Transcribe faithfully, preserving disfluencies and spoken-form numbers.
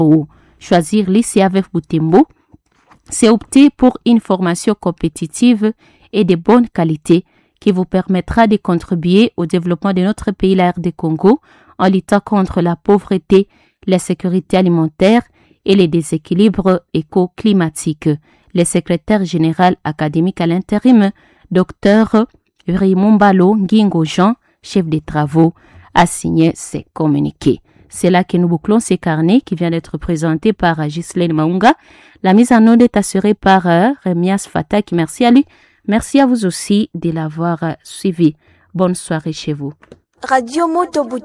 Choisir l'I C A V Butembo, c'est opter pour une formation compétitive et de bonne qualité qui vous permettra de contribuer au développement de notre pays, la R D Congo, en luttant contre la pauvreté, la sécurité alimentaire et les déséquilibres éco-climatiques. Le secrétaire général académique à l'intérim, Dr Raymond Balo Ngingo Jean, chef des travaux, a signé ces communiqués. C'est là que nous bouclons ces carnets qui vient d'être présenté par Ghislaine Maunga. La mise en onde est assurée par euh, Remias Fatak. Merci à lui. Merci à vous aussi de l'avoir euh, suivi. Bonne soirée chez vous. Radio Moto